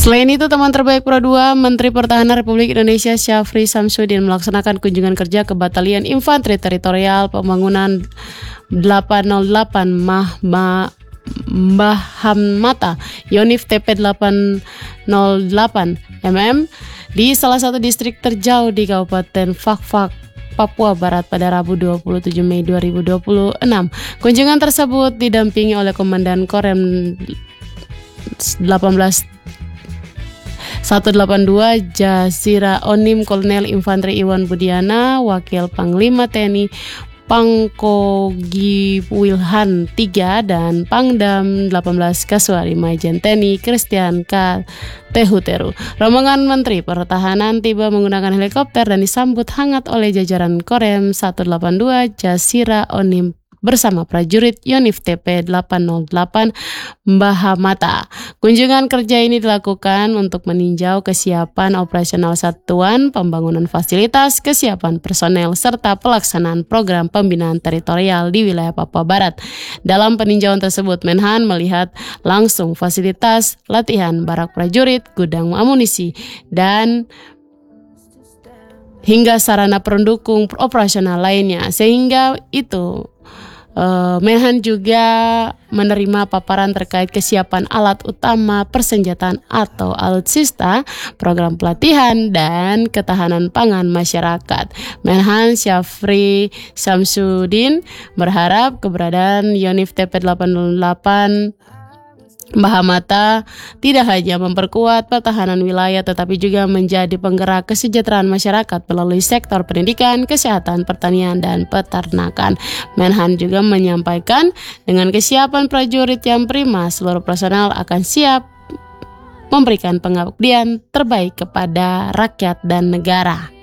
Selain itu, teman terbaik Pro 2, Menteri Pertahanan Republik Indonesia Syafri Samsudin melaksanakan kunjungan kerja ke Batalion Infanteri Teritorial Pembangunan 808 Mahamata Yonif TP 808 mm di salah satu distrik terjauh di Kabupaten Fakfak, Papua Barat pada Rabu 27 Mei 2026. Kunjungan tersebut didampingi oleh Komandan Korem 182 Jasira Onim Kolonel Infanteri Iwan Budiana, Wakil Panglima TNI Pangkogi Wilhan 3 dan Pangdam 18 Kasuari Majen TNI Christian K. Tehuteru. Rombongan Menteri Pertahanan tiba menggunakan helikopter dan disambut hangat oleh jajaran Korem 182 Jasira Onim bersama prajurit Yonif TP 808 Mahamata. Kunjungan kerja ini dilakukan untuk meninjau kesiapan operasional satuan, pembangunan fasilitas, kesiapan personel, serta pelaksanaan program pembinaan teritorial di wilayah Papua Barat. Dalam peninjauan tersebut, Menhan melihat langsung fasilitas latihan barak prajurit, gudang amunisi, dan hingga sarana pendukung operasional lainnya. Sehingga itu Menhan juga menerima paparan terkait kesiapan alat utama persenjataan atau alutsista, program pelatihan, dan ketahanan pangan masyarakat. Menhan Syafri Samsudin berharap keberadaan Yonif TP 808 Mahamata tidak hanya memperkuat pertahanan wilayah tetapi juga menjadi penggerak kesejahteraan masyarakat melalui sektor pendidikan, kesehatan, pertanian, dan peternakan. Menhan juga menyampaikan dengan kesiapan prajurit yang prima, seluruh personel akan siap memberikan pengabdian terbaik kepada rakyat dan negara.